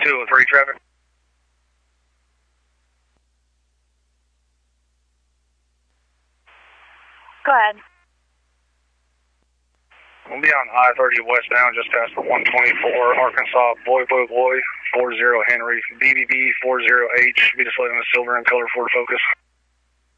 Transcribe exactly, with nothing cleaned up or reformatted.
two oh three traffic. Go ahead. We'll be on I thirty westbound just past the one twenty-four Arkansas Boy Boy Boy four zero Henry B B B four zero H. Be displayed on a silver and color Ford Focus.